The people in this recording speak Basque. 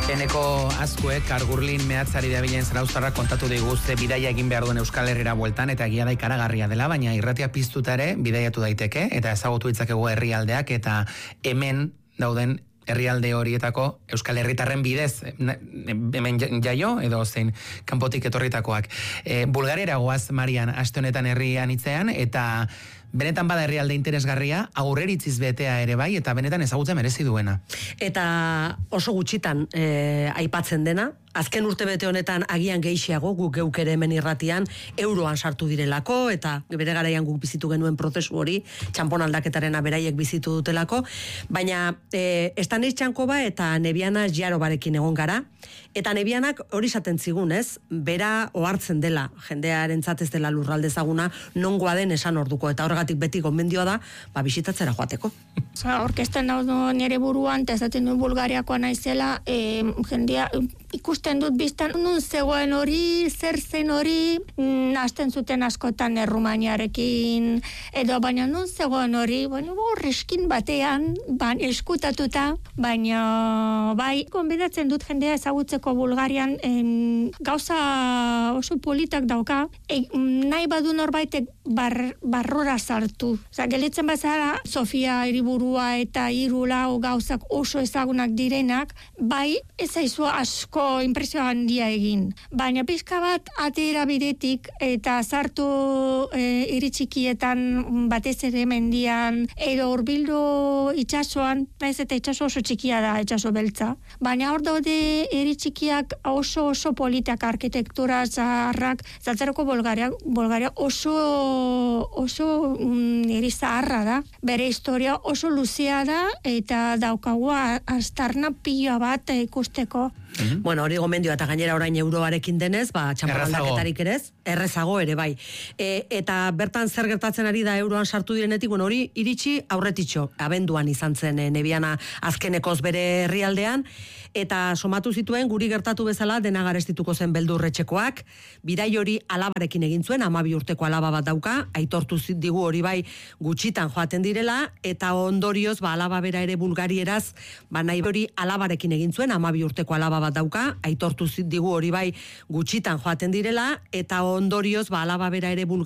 Eneko azkuek Argurlin mehatzari dabilen zarauztarrak kontatu diguzte bidaia egin behar duen Euskal Herrira bueltan, eta egia da ikaragarria dela, baina irratia piztuta ere bidaiatu daiteke, eta ezagutu ditzakegu herrialdeak, eta hemen dauden herrialde horietako Euskal Herritarren bidez, hemen jaio, edo zein kanpotik etorritakoak. Bulgariara goaz, Marian, aste honetan herrian hitzean, eta benetan bada herrialde interesgarria, aurreritziz betea ere bai, eta benetan ezagutza merezi duena. Eta oso gutxitan aipatzen dena, azken urtebete honetan agian gehiago, guk geuk ere hemen irratian, euroan sartu direlako, eta bere garaian guk bizitu genuen prozesu hori, txanpon aldaketaren beraiek bizitu dutelako, baina Stanez Txankova eta Nebiana Jarobarekin egon gara, eta Nebianak hori esaten zigun, ez? Bera ohartzen dela, jendearentzat ez dela lurralde ezaguna, nongoa den esan orduko, eta horregatik beti gomendioa da, bisitatzera joateko. Orkesten daudu nire buruan, eta esaten du Bulgariakoa naizela, jendea ikusten dut biztan, nun zegoen hori, zer zen hori, hasten zuten askotan Errumaniarekin, edo baina nun zegoen hori, riskin batean, eskutatuta, baina bai, konbidatzen dut jendea ezagutzeko Bulgarian, gauza oso politak dauka, nahi badu norbaitek barrora sartu. Gelitzen bazara, Sofia hiriburua eta Irula gauzak oso ezagunak direnak, bai, ez aizu asko impresio handia egin. Baina pixka bat atera bidetik eta sartu iritsikietan batez ere mendian edo hurbildu itsasoan, naiz eta itsaso oso txikia da, itsaso beltza. Baina hor daude iritzikiak oso politak, arkitektura zaharrak, zatzeroko Bulgaria oso iri zaharra da. Bere historia oso luzea da eta daukagu astarna pila bat ikusteko. Bueno, hori gomendioa eta gainera orain euroarekin denez, txanpon aldaketarik ere ez, errezago ere bai. Eta bertan zer gertatzen ari da euroan sartu direnetik, hori iritsi aurretitxo, abenduan izan zen Nebiana azkenekoz bere herrialdean, eta somatu zituen guri gertatu bezala dena garestituko zen beldurretxekoak, bidai hori alabarekin egin zuen, 12 urteko alaba bat dauka, aitortu digu hori bai gutxitan joaten direla, eta ondorioz alaba bera ere bulgarieraz, nahi hori alabarekin egin zuen, 12 urteko alaba bat dauka, aitortu digu hori bai gutxitan joaten direla, eta ondorioz alaba bera ere